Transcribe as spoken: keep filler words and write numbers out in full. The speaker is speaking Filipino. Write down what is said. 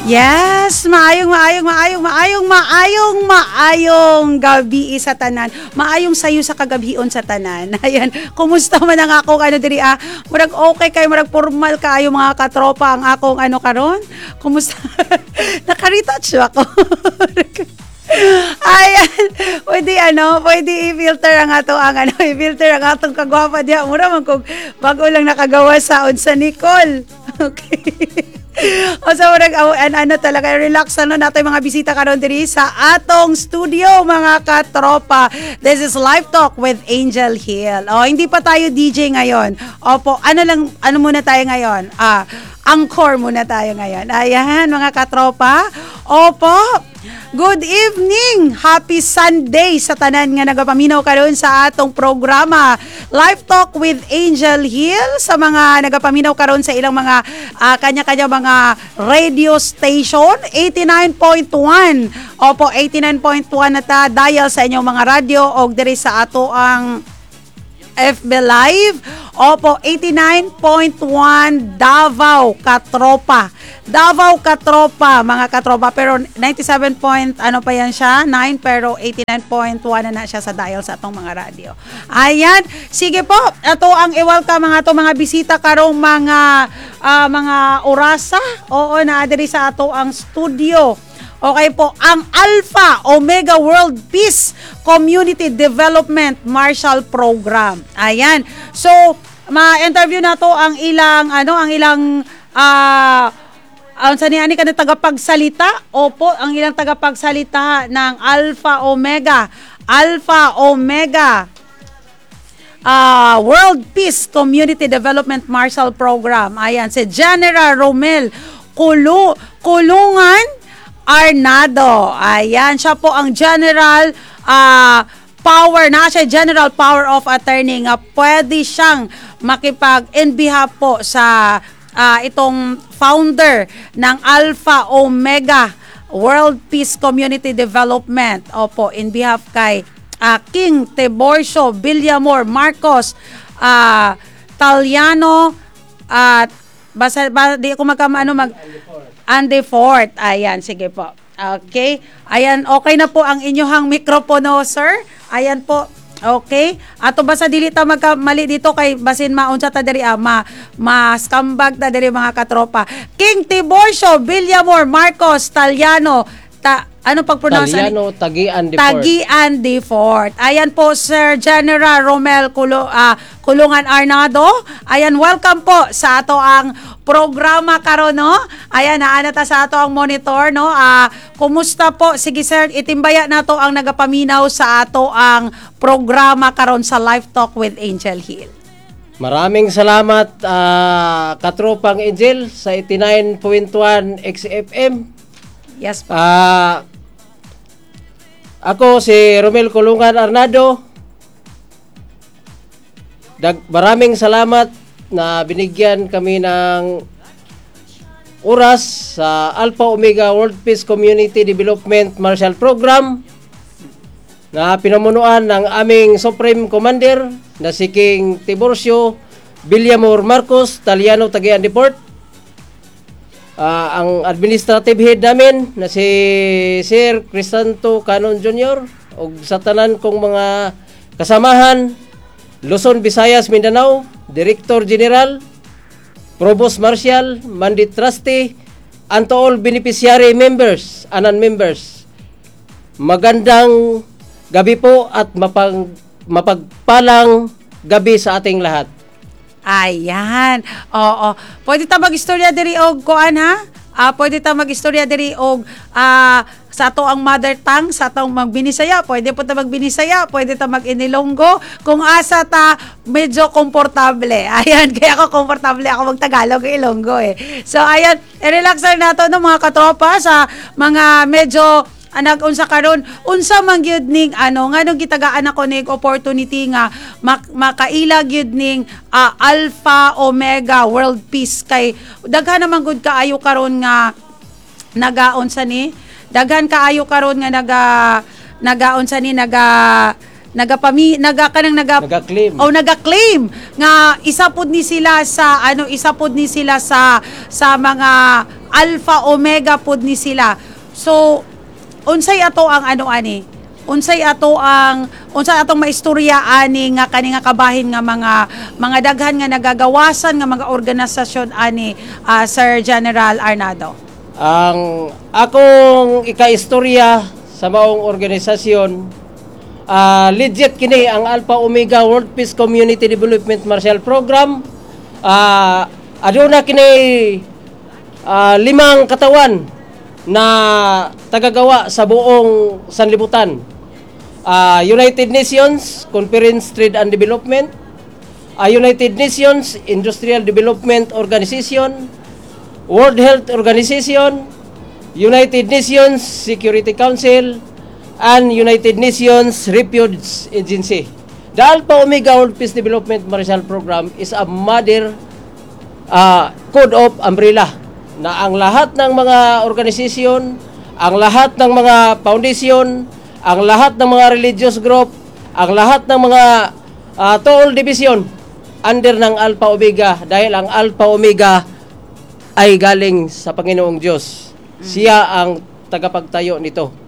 Yes, maayong, maayong, maayong, maayong, maayong, maayong gabi sa tanan. Maayong sayo sa kagabion sa tanan. Ayan, kumusta man ang akong ano diri ah? Murag okay kay murag formal kaayo mga katropa ang akong ano karon? Kumusta? Nakaretouch ako. Ayan, pwede ano, pwede i-filter ang ato ang ano, i-filter ang atong kagwapa diha. Mura man kung bago lang nakagawa sa unsa Nicole. Okay. O sa murag an, ano talaga relax ano nato yung mga bisita karon diri sa atong studio mga katropa. This is Live Talk with Angel Hill. O hindi pa tayo D J ngayon. Opo, ano lang ano muna tayo ngayon? Ah, encore muna tayo ngayon. Ayan mga katropa. Opo. Good evening! Happy Sunday sa tanan nga nagapaminaw karon sa atong programa Live Talk with Angel Hill, sa mga nagapaminaw karon sa ilang mga uh, kanya-kanya mga radio station. Eighty-nine point one. Opo, eighty-nine point one na ta dial sa inyong mga radio og diri sa ato ang F B Live. Opo, eighty-nine point one Davao Katropa. Davao Katropa, mga katropa. Pero ninety-seven point ano pa yan siya? nine, pero eighty-nine point one na na siya sa dial sa atong mga radio. Ayan. Sige po. Ito ang i-welcome mga to mga bisita karong mga uh, mga orasa. Oo, na diri sa ato ang studio. Okay po, ang Alpha Omega World Peace Community Development Marshall Program. Ayan. So, ma-interview na to ang ilang ano, ang ilang ah uh, ang sani ani ka na tagapagsalita. Opo, ang ilang tagapagsalita ng Alpha Omega. Alpha Omega uh, World Peace Community Development Marshall Program. Ayan, si General Romel Kulu, Kulungan Arnado. Ayan, siya po ang General uh, Power, na siya General Power of Attorney nga pwede siyang makipag in behalf po sa uh, itong founder ng Alpha Omega World Peace Community Development. Opo, in behalf kay uh, King Tiborcio Villamor Marcos uh, Taliano at uh, basta ba, di ako magkamaano mag Andy Fort. Ayan, sige po. Okay. Ayan, okay na po ang inyong mikropono, sir. Ayan po. Okay. Ato basta dili ta magkamali dito kay basin maunsa ta diri ah, ma ma-scambag ta diri mga katropa. King Tiborcio Villamor Marcos Taliano ta ano pag-pronounce? Taliano, Tagian de Fort. Tagian de Fort. Ayan po, Sir General Romel Kulo, uh, Kulungan Arnado. Ayan, welcome po sa ato ang programa karon, no? Ayan, naana ta sa ato ang monitor, no? Uh, kumusta po? Sige, sir, itimbaya na to ang nagapaminaw sa ato ang programa karon sa Live Talk with Angel Hill. Maraming salamat, uh, katropang Angel sa eighty-nine point one X F M. Yes po. Uh, ako si Romel Kulungan Arnado. Dag, maraming salamat na binigyan kami ng oras sa Alpha Omega World Peace Community Development Marshall Program na pinamunuan ng aming Supreme Commander na si King Tiborcio Villamor Marcos Taliano Tagian de Fort. Uh, ang administrative head namin na si Sir Crisanto Canon Junior o sa tanan kong mga kasamahan Luzon, Visayas, Mindanao, Director General, Provost Marshal, Mandate Trustee, and to all beneficiary members and non-members. Magandang gabi po at mapag, mapagpalang gabi sa ating lahat. Ayan. Oo. Pwede ta mag-istorya diri og kuan ha? Ah, pwede ta mag-istorya diri og ah sa ato ang mother tongue, sa atong magbinisaya, pwede po ta magbinisaya, pwede ta mag-inilonggo, kung asa ta medyo komportable. Ayan, kaya ako komportable ako mag-Tagalog, Ilonggo eh. So ayan, i-relax na nato no mga katropa sa mga medyo anag unsa karon unsa man gyud ning ano nganong gitagaan ako ning opportunity nga mak- makaila gyud ning uh, Alpha Omega World Peace kay daghan naman gud kaayo karon nga nagaon sa ni daghan kaayo karon nga naga nagaon sa ni naga nagapami naga kanang naga naga-claim o naga-claim nga isa pud ni sila sa ano isa pud ni sila sa sa mga Alpha Omega pud ni sila. So unsay ato ang ano ani? Unsay ato ang unsay atong maistorya ani nga kani nga kabahin nga mga mga daghan nga nagagawasan nga mga organisasyon ani ah, Sir General Arnado? Ang akong ikaistorya sa maong organisasyon, ah, legit kini ang Alpha Omega World Peace Community Development Marshall Program. Ah, aduna kini ah, limang katawan na tagagawa sa buong sanlibutan. Ah, United Nations Conference Trade and Development, ah, United Nations Industrial Development Organization, World Health Organization, United Nations Security Council, and United Nations Refuge Agency. The Alpha Omega World Peace Development Marshall Program is a mother uh, code of umbrella na ang lahat ng mga organisasyon, ang lahat ng mga foundation, ang lahat ng mga religious group, ang lahat ng mga uh, tool division under ng Alpha Omega, dahil ang Alpha Omega ay galing sa Panginoong Diyos. Siya ang tagapagtayo nito.